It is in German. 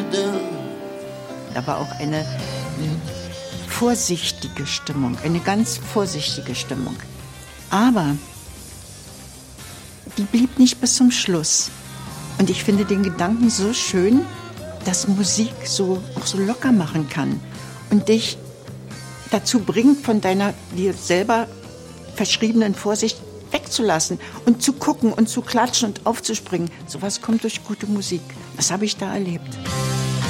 Da war auch eine vorsichtige Stimmung, eine ganz vorsichtige Stimmung. Aber die blieb nicht bis zum Schluss. Und ich finde den Gedanken so schön, dass Musik auch so locker machen kann und dich dazu bringt, von deiner dir selber verschriebenen Vorsicht wegzulassen und zu gucken und zu klatschen und aufzuspringen. Sowas kommt durch gute Musik. Das habe ich da erlebt.